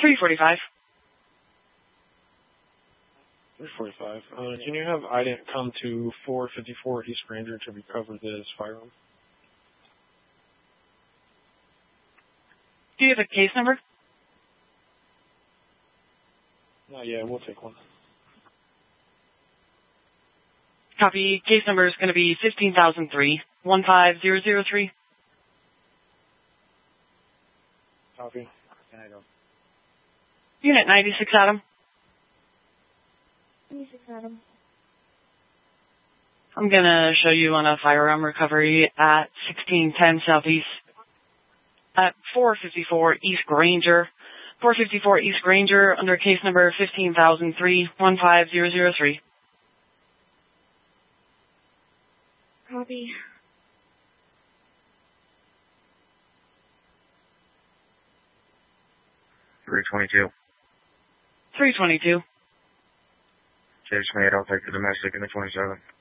345. 345. Can you have IDENT come to 454 East Granger to recover this firearm? Do you have a case number? Yeah, we'll take one. Copy. Case number is going to be 15,003, 15003. Copy. Unit 96, Adam. 96, Adam. I'm going to show you on a firearm recovery at 1610 Southeast at 454 East Granger. 454 East Granger under case number 15,003, 15003. Copy. 322. 322. Chase made, I'll take the domestic in the 27.